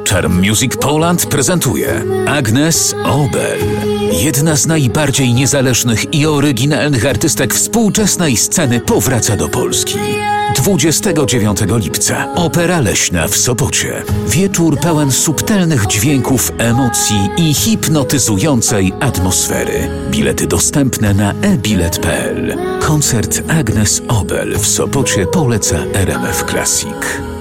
Charm Music Poland prezentuje Agnes Obel. Jedna z najbardziej niezależnych i oryginalnych artystek współczesnej sceny powraca do Polski. 29 lipca Opera Leśna w Sopocie. Wieczór pełen subtelnych dźwięków, emocji i hipnotyzującej atmosfery. Bilety dostępne na ebilet.pl. Koncert Agnes Obel w Sopocie poleca RMF Classic.